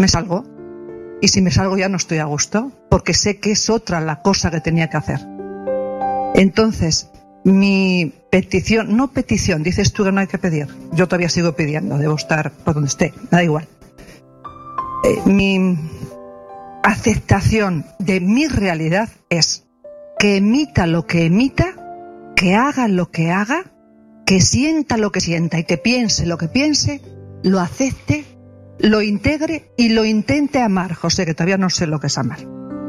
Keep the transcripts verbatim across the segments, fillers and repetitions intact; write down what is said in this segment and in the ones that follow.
me salgo. Y si me salgo ya no estoy a gusto, porque sé que es otra la cosa que tenía que hacer. Entonces, mi petición, no petición, dices tú que no hay que pedir. Yo todavía sigo pidiendo, debo estar por donde esté, me da igual. Eh, mi aceptación de mi realidad es que emita lo que emita, que haga lo que haga, que sienta lo que sienta y que piense lo que piense, lo acepte, lo integre y lo intente amar. José, que todavía no sé lo que es amar.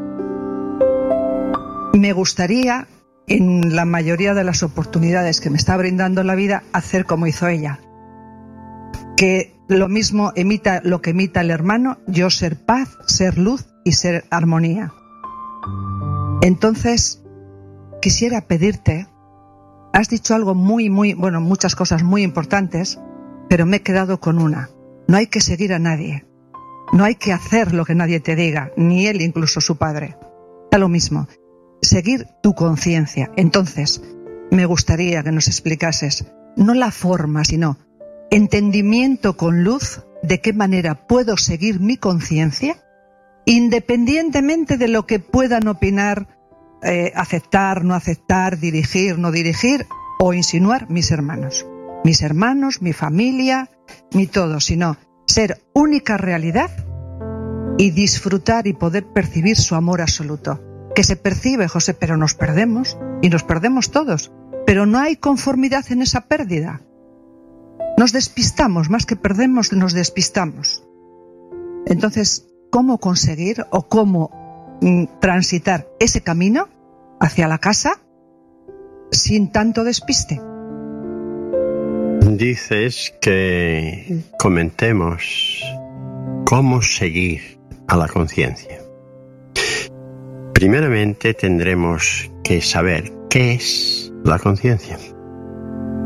Me gustaría, en la mayoría de las oportunidades que me está brindando la vida, hacer como hizo ella. Que lo mismo emita lo que emita el hermano, yo ser paz, ser luz y ser armonía. Entonces, quisiera pedirte, has dicho algo muy, muy, bueno, muchas cosas muy importantes, pero me he quedado con una. No hay que seguir a nadie. No hay que hacer lo que nadie te diga, ni él, incluso su padre. Da lo mismo. Seguir tu conciencia. Entonces, me gustaría que nos explicases, no la forma, sino entendimiento con luz, de qué manera puedo seguir mi conciencia, independientemente de lo que puedan opinar, eh, aceptar, no aceptar, dirigir, no dirigir, o insinuar mis hermanos. Mis hermanos, mi familia, mi todo, sino ser única realidad y disfrutar y poder percibir su amor absoluto. Que se percibe, José, pero nos perdemos, y nos perdemos todos, pero no hay conformidad en esa pérdida. Nos despistamos, más que perdemos, nos despistamos. Entonces, ¿cómo conseguir o cómo mm, transitar ese camino hacia la casa sin tanto despiste? Dices que comentemos cómo seguir a la conciencia. Primeramente tendremos que saber qué es la conciencia.